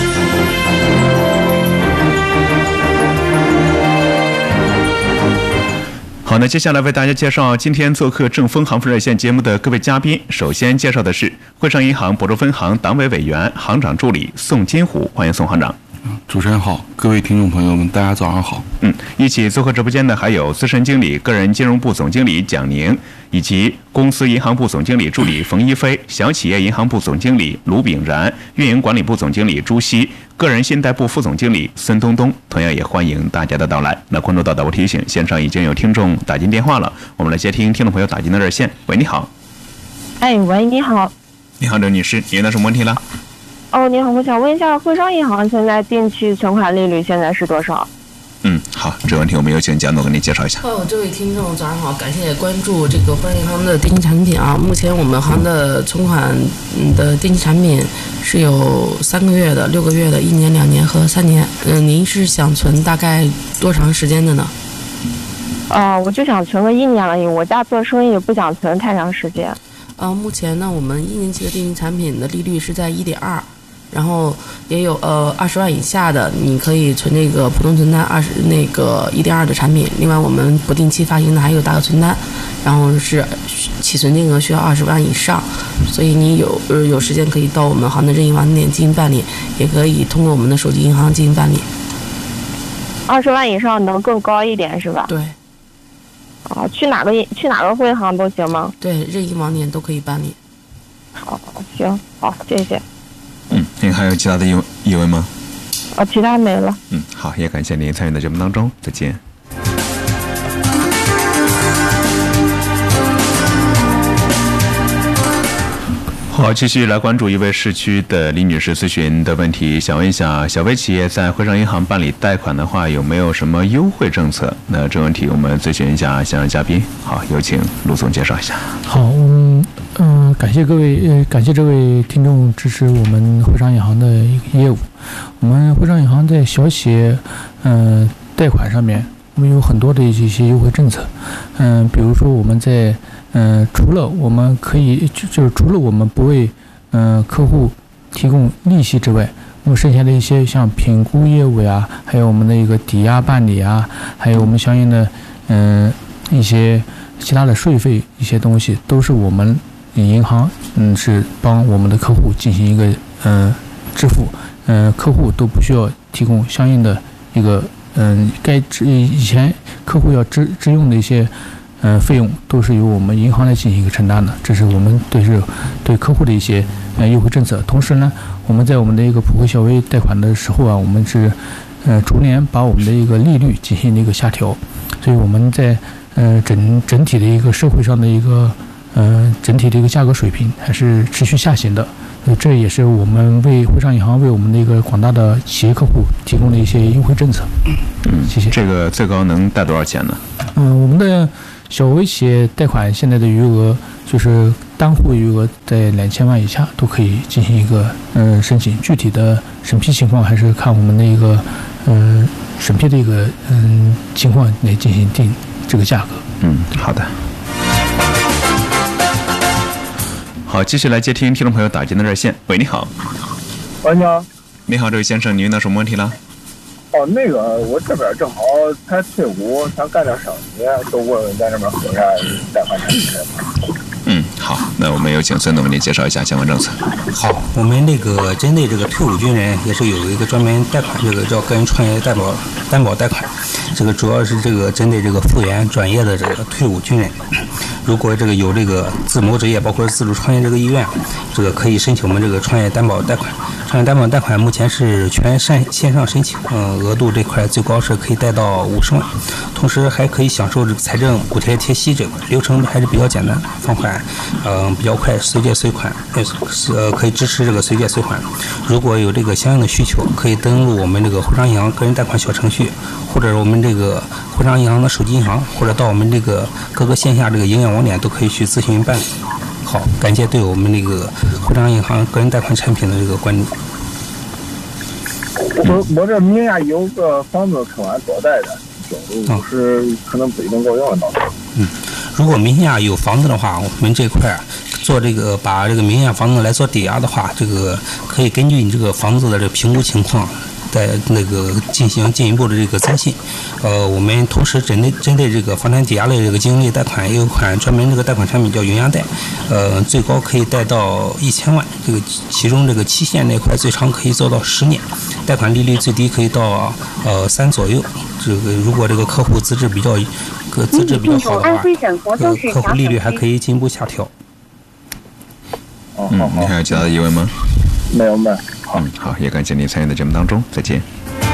好，那接下来为大家介绍今天做客正丰航风热线节目的各位嘉宾。首先介绍的是徽商银行亳州分行党委委员、行长助理宋金虎，欢迎宋行长。 主持人好，各位听众朋友们，大家早上好。 一起做客直播间的还有资深经理、个人金融部总经理蒋宁，以及公司银行部总经理助理冯一飞、小企业银行部总经理卢炳然、运营管理部总经理朱希、个人信贷部副总经理孙东东。同样也欢迎大家的到来。那关注到导播提醒，线上已经有听众打进电话了，我们来接听听众朋友打进的热线。喂，你好。 喂，你好。 你好，郑女士，您有什么问题了？ 你好，我想问一下，徽商银行现在定期存款利率现在是多少？ 好，这个问题我们有请蒋总给您介绍一下。 这位听众早上好，感谢关注这个徽商银行的定期产品啊。目前我们行的存款的定期产品是有3个月的、6个月的、1年、2年和3年。您是想存大概多长时间的呢？ 我就想存个1年而已，我家做生意不想存太长时间。 目前呢，我们1年期的定期产品的利率是在1.2%。然后也有20万以下的，你可以存这个普通存单1.2的产品。另外，我们不定期发行的还有大额存单，然后是起存金额需要20万以上，所以你有时间可以到我们行的任意网点进行办理，也可以通过我们的手机银行进行办理。 20万以上能更高一点是吧？ 对。 去哪个汇行都行吗？ 对，任意网点都可以办理。 好，行，好，谢谢。 您还有其他的疑问吗？ 其他没了。 好，也感谢您参与到节目当中，再见。好，继续来关注一位市区的李女士咨询的问题，想问一下，小微企业在徽商银行办理贷款的话，有没有什么优惠政策？那这问题我们咨询一下现场嘉宾。好，有请陆总介绍一下。 好，感谢各位，感谢这位听众支持我们徽商银行的一个业务。我们徽商银行在小企业贷款上面，我们有很多的一些优惠政策。比如说我们在除了我们可以就是除了我们不为客户提供利息之外，我们剩下的一些像评估业务呀，还有我们的一个抵押办理啊，还有我们相应的一些其他的税费一些东西，都是我们银行是帮我们的客户进行一个支付，客户都不需要提供相应的一个以前客户要支用的一些费用都是由我们银行来进行一个承担的，这是我们对客户的一些优惠政策。同时呢，我们在我们的一个普惠小微贷款的时候啊，我们是逐年把我们的一个利率进行一个下调，所以我们在整体的一个社会上的一个整体的一个价格水平还是持续下行的。这也是我们为汇商银行为我们的一个广大的企业客户提供的一些优惠政策。谢谢。 这个最高能贷多少钱呢？ 我们的小微企业贷款现在的余额就是单户余额在2000万以下都可以进行一个申请，具体的审批情况还是看我们的一个审批的一个情况来进行定这个价格。 好的。好，继续来接听众朋友打进的热线。喂，你好。 喂，你好。 你好，这位先生，您遇到什么问题了？ 那个我这边正好才退伍，想干点生意，都问问在那边合啥贷款产品。 好，那我们有请孙总为您介绍一下相关政策。 好，我们这个针对这个退伍军人也是有一个专门贷款，这个叫个人创业担保贷款，这个主要是这个针对这个复员转业的这个退伍军人，如果这个有这个自谋职业包括自主创业这个意愿，这个可以申请我们这个创业担保贷款。创业担保贷款目前是全线上申请，额度这块最高是可以贷到50万，同时还可以享受这个财政补贴贴息，这块流程还是比较简单，放款比较快，随借随款，可以支持这个随借随款。如果有这个相应的需求，可以登录我们这个汇商银行个人贷款小程序，或者我们这个汇商银行的手机银行，或者到我们这个各个线下这个营业网点都可以去咨询办理。好，感谢对我们这个汇商银行个人贷款产品的这个关注。 我这名下有个房子可完多贷的，就是可能不一定够用了。 如果名下有房子的话，我们这块做这个把这个名下房子来做抵押的话，这个可以根据你这个房子的这个评估情况，在那个进行进一步的这个增信。我们同时针对这个房产抵押类这个经营类贷款，也有款专门这个贷款产品叫云押贷，最高可以贷到1000万，这个其中这个期限那块最长可以做到10年，贷款利率最低可以到3左右。这个如果这个客户资质比较好的话，客户利率还可以进一步下调。 你还有其他的疑问吗？ 没有。 好，也感谢您参与的节目当中，再见。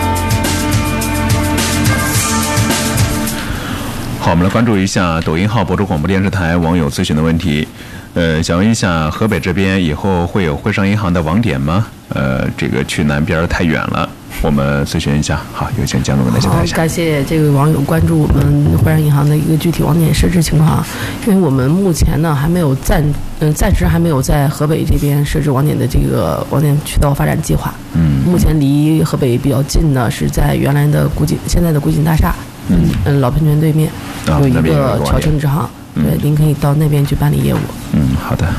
好，我们来关注一下抖音号亳州广播电视台网友咨询的问题。想问一下，河北这边以后会有汇商银行的网点吗？这个去南边太远了，我们咨询一下。好，有请江总跟大家讲一下。 感谢这位网友关注我们汇商银行的一个具体网点设置情况。因为我们目前呢还没有暂时还没有在河北这边设置网点的这个网点渠道发展计划。目前离河北比较近的是在原来的现在的古井大厦，老喷泉对面有一个侨庆支行。对，您可以到那边去办理业务。 好的。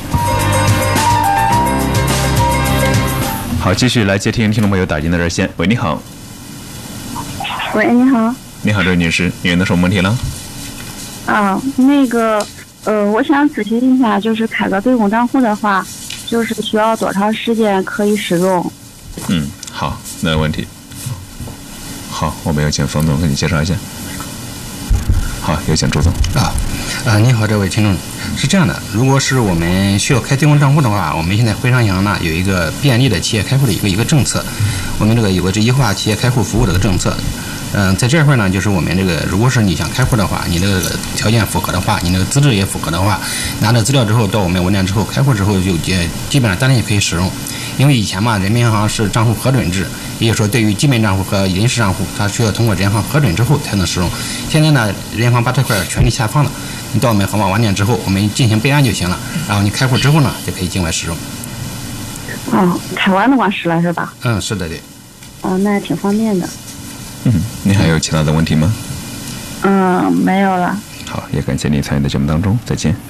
好，继续来接听众朋友打进的热线。喂，你好。 喂，你好。 你好，这位女士，您有什么问题了？ 我想咨询一下，就是开个对公账户的话，就是需要多长时间可以使用？ 好，没有问题。好，我们有请冯总给你介绍一下。好，有请朱总。 您好，这位听众，是这样的，如果是我们需要开对公账户的话，我们现在汇商银行呢有一个便利的企业开户的一个政策，我们这个有个一化企业开户服务这个政策。在这块呢，就是我们这个，如果是你想开户的话，你这个条件符合的话，你那个资质也符合的话，拿着资料之后到我们网点之后开户之后就基本上当天就可以使用。因为以前嘛，人民银行是账户核准制，也就是说对于基本账户和临时账户，它需要通过人行核准之后才能使用。现在呢，人行把这块权利下放了，你到我们河网网点之后，我们进行备案就行了，然后你开户之后呢，就可以境外使用。 开完的话使了是吧？ 是的，对。 那也挺方便的。 你还有其他的问题吗？ 没有了。 好，也感谢你参与的节目当中，再见。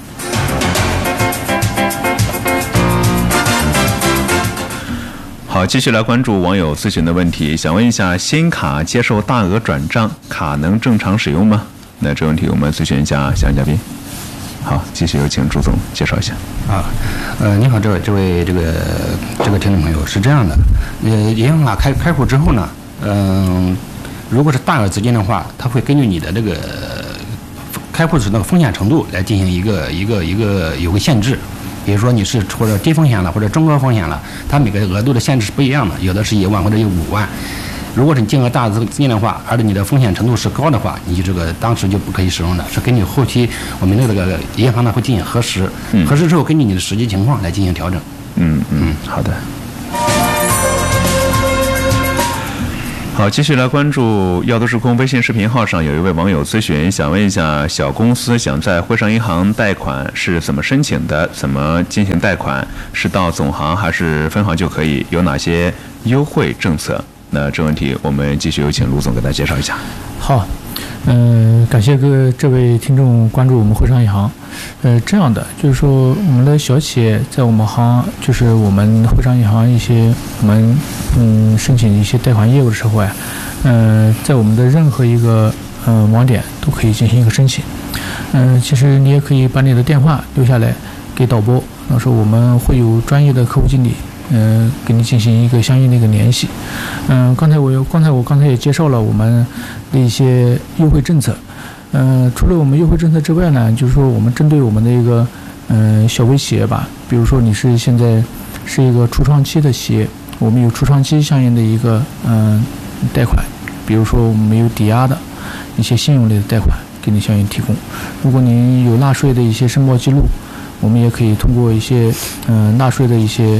好，继续来关注网友咨询的问题，想问一下，新卡接受大额转账，卡能正常使用吗？那这问题我们咨询一下嘉宾。 好，继续有请朱总介绍一下。 你好，这位这个听众朋友，是这样的，银行卡开户之后呢，如果是大额资金的话，它会根据你的这个开户时那个风险程度来进行一个有个限制。比如说你是或者低风险了，或者中高风险了，它每个额度的限制是不一样的，有的是1万或者有5万。如果是你金额大资金的话，而且你的风险程度是高的话，你这个当时就不可以使用的，是根据后期我们这个银行呢会进行核实，核实之后根据你的实际情况来进行调整。 好的。好，继续来关注药都时空微信视频号上有一位网友咨询，想问一下，小公司想在汇商银行贷款是怎么申请的？怎么进行贷款？是到总行还是分行就可以？有哪些优惠政策？那这问题我们继续有请卢总给大家介绍一下。 好，感谢这位听众关注我们汇商银行。这样的就是说，我们的小企业在我们行，就是我们汇商银行一些我们申请一些贷款业务的时候啊，在我们的任何一个网点都可以进行一个申请。其实你也可以把你的电话留下来给导播，到时候我们会有专业的客户经理。给你进行一个相应的一个联系。刚才我也介绍了我们的一些优惠政策。除了我们优惠政策之外呢，就是说我们针对我们的一个小微企业吧，比如说你是现在是一个初创期的企业，我们有初创期相应的一个贷款，比如说我们有抵押的一些信用类的贷款给你相应提供。如果你有纳税的一些申报记录，我们也可以通过一些纳税的一些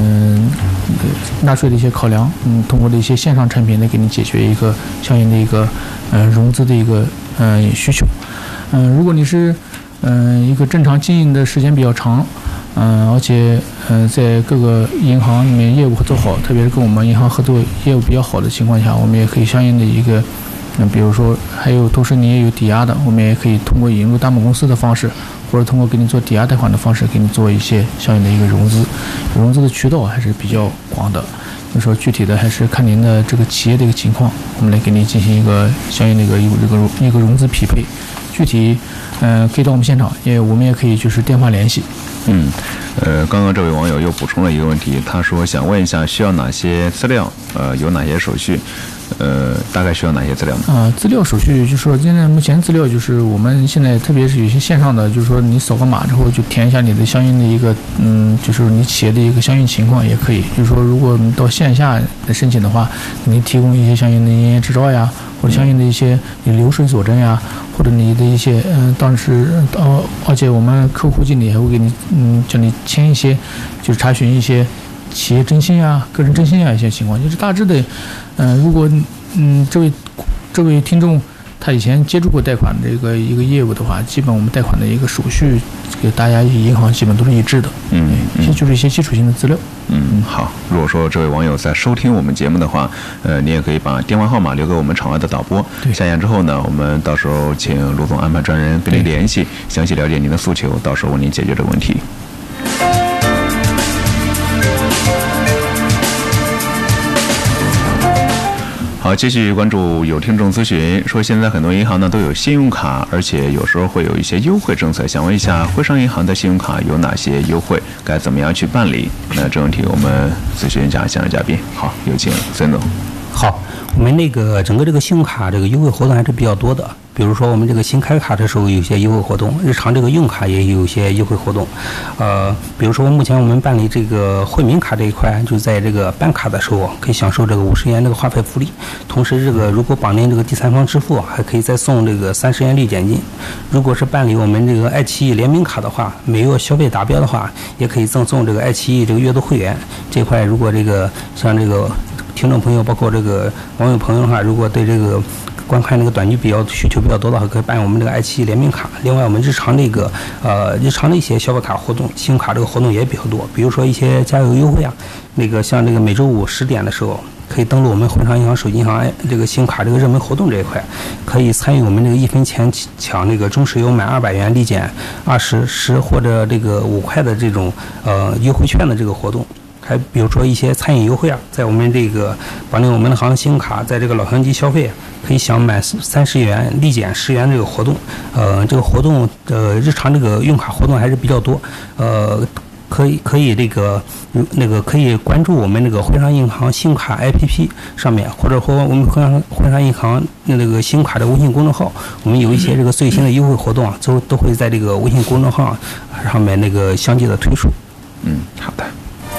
考量，通过的一些线上产品来给你解决一个相应的一个融资的一个需求。如果你是一个正常经营的时间比较长，而且在各个银行里面业务做好，特别是跟我们银行合作业务比较好的情况下，我们也可以相应的一个比如说还有同时你也有抵押的，我们也可以通过引入担保公司的方式，或者通过给你做抵押贷款的方式，给你做一些相应的一个融资。融资的渠道还是比较广的，就是说具体的还是看您的这个企业的一个情况，我们来给您进行一个相应的一个融资匹配。具体可以到我们现场，我们也可以就是电话联系。 刚刚这位网友又补充了一个问题，他说想问一下需要哪些资料，有哪些手续，大概需要哪些资料呢？ 资料手续就是说现在目前资料就是我们现在特别是有些线上的，就是说你扫个码之后就填一下你的相应的一个就是你企业的一个相应情况也可以。就是说如果你到线下的申请的话，你提供一些相应的营业执照呀，或者相应的一些你流水佐证呀，或者你的一些当时而且我们客户经理还会给你叫你签一些，就是查询一些企业征信啊、个人征信啊一些情况，就是大致的如果这位听众他以前接触过贷款这个一个业务的话，基本我们贷款的一个手续给大家银行基本都是一致的。就是一些基础性的资料。 好，如果说这位网友在收听我们节目的话，你也可以把电话号码留给我们场外的导播。下线之后呢，我们到时候请卢总安排专人跟您联系，详细了解您的诉求，到时候为您解决这个问题。好，继续关注有听众咨询说，现在很多银行呢都有信用卡，而且有时候会有一些优惠政策，想问一下汇商银行的信用卡有哪些优惠，该怎么样去办理？那这问题我们咨询一下现场嘉宾。好，有请孙总。 好，我们那个整个这个信用卡这个优惠活动还是比较多的。比如说我们这个新开卡的时候有一些优惠活动，日常这个用卡也有一些优惠活动。比如说目前我们办理这个惠民卡这一块，就在这个办卡的时候可以享受这个50元这个话费福利，同时这个如果绑定这个第三方支付，还可以再送这个30元立减金。如果是办理我们这个爱奇艺联名卡的话，每月消费达标的话，也可以赠送这个爱奇艺这个月度会员。这块如果这个像这个听众朋友包括这个网友朋友的话，如果对这个观看那个短剧需求比较多的话，可以办我们这个爱奇艺联名卡。另外，我们日常的一些消费卡活动、信用卡这个活动也比较多。比如说一些加油优惠啊，那个像这个每周五10点的时候，可以登录我们汇商银行手机银行这个信用卡这个热门活动这一块，可以参与我们这个1分钱抢这个中石油满200元立减20、10或者这个5块的这种优惠券的这个活动。 还比如说一些餐饮优惠啊，在我们这个绑定我们的行信用卡，在这个老乡机消费可以享满30元立减10元这个活动。这个活动日常这个用卡活动还是比较多。可以这个可以关注我们那个汇商银行信用卡 APP 上面，或者说我们汇商银行那个信用卡的微信公众号，我们有一些这个最新的优惠活动啊，都会在这个微信公众号上面那个相继的推出。 好的。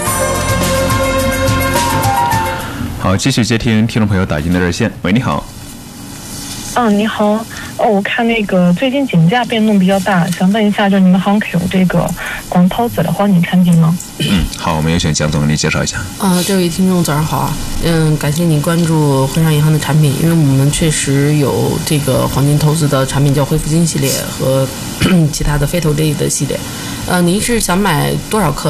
好，继续接听听众朋友打进的热线。喂，你好。 你好。我看那个最近景价变动比较大，想问一下，就你们行有这个光陶瓷的黄金产品吗？ 好，我们有请蒋总给您介绍一下。 这位听众早上好啊，感谢您关注汇商银行的产品，因为我们确实有这个黄金投资的产品，叫恢复金系列和其他的非投类的系列。您是想买多少克？